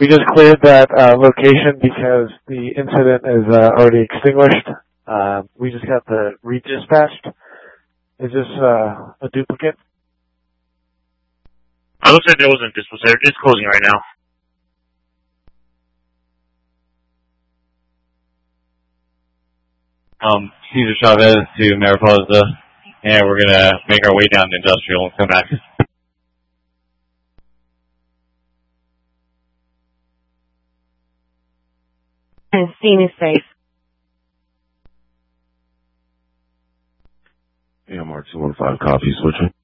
We just cleared that location because the incident is already extinguished. We just got the redispatched. Is this a duplicate? It looks like there wasn't this. They're disclosing right now. Cesar Chavez to Mariposa, and we're gonna make our way down to Industrial and come back. And scene is safe. Yeah, Mark 215, copy, switching.